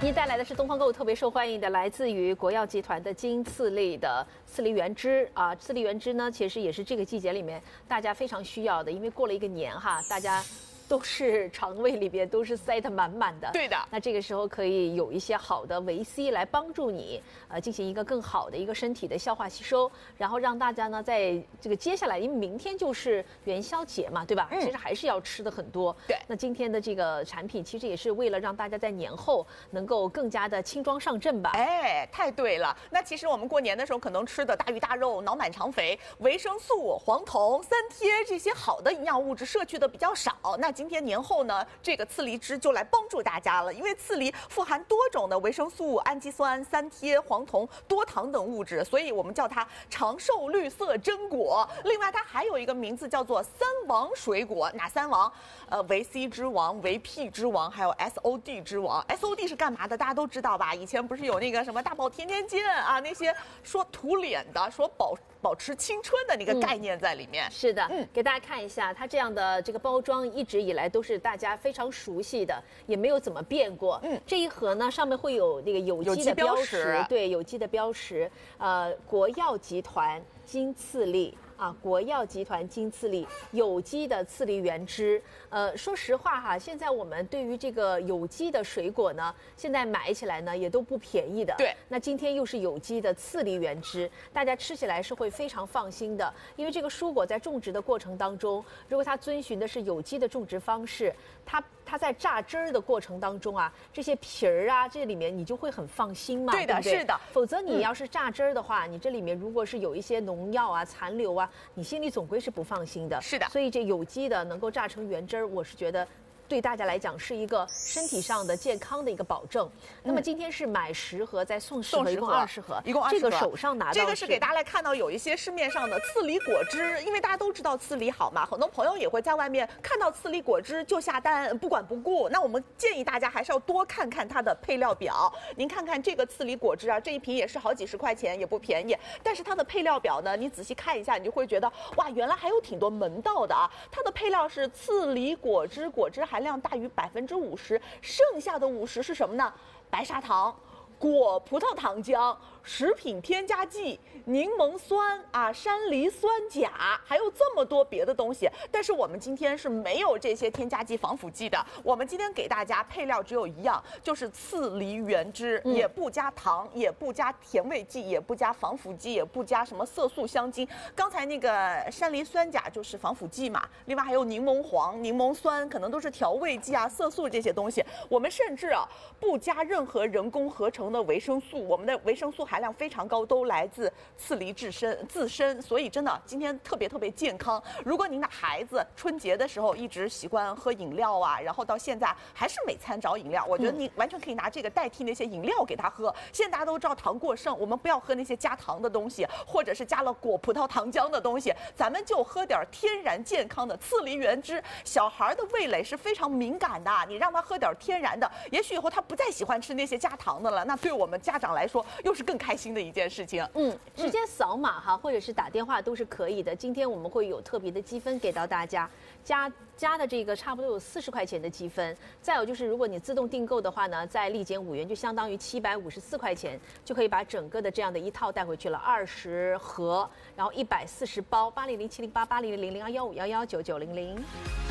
你带来的是东方购物特别受欢迎的，来自于国药集团的金刺梨的刺梨原汁啊。刺梨原汁呢，其实也是这个季节里面大家非常需要的，因为过了一个年哈，大家都是肠胃里边都是塞得满满的。 对的。 那这个时候可以有一些好的维 C 来帮助你，进行一个更好的一个身体的消化吸收，然后让大家呢在这个接下来，因为明天就是元宵节嘛，对吧？其实还是要吃的很多。 对。 那今天的这个产品其实也是为了让大家在年后能够更加的轻装上阵吧。 哎，太对了。那其实我们过年的时候可能吃的大鱼大肉、脑满肠肥、维生素、黄酮、三贴这些好的营养物质摄取的比较少。那今天年后呢，这个刺梨汁就来帮助大家了，因为刺梨富含多种的维生素、氨基酸、三贴、黄酮、多糖等物质，所以我们叫它长寿绿色榛果。另外，它还有一个名字叫做三王水果，哪三王？维 C 之王、维 P 之王，还有 SOD 之王。SOD 是干嘛的？大家都知道吧？以前不是有那个什么大宝甜甜健啊，那些说涂脸的，说保持青春的那个概念在里面。 是的，给大家看一下，它这样的这个包装一直以来都是大家非常熟悉的，也没有怎么变过。这一盒呢上面会有那个有机的标识，对，有机的标识。国药集团金刺梨。国药集团金刺梨有机的刺梨原汁。说实话哈，现在我们对于这个有机的水果呢，现在买起来呢也都不便宜的。 对。 那今天又是有机的刺梨原汁，大家吃起来是会非常放心的，因为这个蔬果在种植的过程当中，如果它遵循的是有机的种植方式，它在榨汁儿的过程当中啊，这些皮儿啊，这里面你就会很放心嘛。 对的， 对不对？ 是的。 否则你要是榨汁儿的话，你这里面如果是有一些农药啊、残留啊，你心里总归是不放心的。 是的。 所以这有机的能够榨成原汁儿，我是觉得对大家来讲是一个身体上的健康的一个保证。那么今天是买10盒再送10盒，一共20盒， 一共20盒。 这个手上拿到这个是给大家来看到有一些市面上的刺梨果汁，因为大家都知道刺梨好嘛，很多朋友也会在外面看到刺梨果汁就下单，不管不顾。那我们建议大家还是要多看看它的配料表。您看看这个刺梨果汁啊，这一瓶也是好几十块钱，也不便宜。但是它的配料表呢，你仔细看一下，你就会觉得哇，原来还有挺多门道的啊。它的配料是刺梨果汁，果汁含量大于50%，剩下的50%是什么呢？白砂糖、果葡萄糖浆、食品添加剂、柠檬酸啊、山梨酸钾，还有这么多别的东西。但是我们今天是没有这些添加剂、防腐剂的。我们今天给大家配料只有一样，就是刺梨原汁，也不加糖，也不加甜味剂，也不加防腐剂，也不加什么色素、香精。刚才那个山梨酸钾就是防腐剂嘛，另外还有柠檬黄、柠檬酸，可能都是调味剂啊、色素这些东西。我们甚至不加任何人工合成的维生素，我们的维生素含量非常高，都来自刺梨自身，所以真的今天特别健康。如果您的孩子春节的时候一直习惯喝饮料啊，然后到现在还是每餐找饮料，我觉得你完全可以拿这个代替那些饮料给他喝。现在大家都知道糖过剩，我们不要喝那些加糖的东西，或者是加了果葡萄糖浆的东西，咱们就喝点天然健康的刺梨原汁。小孩的味蕾是非常敏感的，你让他喝点天然的，也许以后他不再喜欢吃那些加糖的了，那对我们家长来说又是更开心的一件事情。 直接扫码哈，或者是打电话都是可以的。今天我们会有特别的积分给到大家，加的这个差不多有40块钱的积分。再有就是，如果你自动订购的话呢，再立减5元，就相当于754块钱，就可以把整个的这样的一套带回去了，20盒，然后140包，80070880000215119990。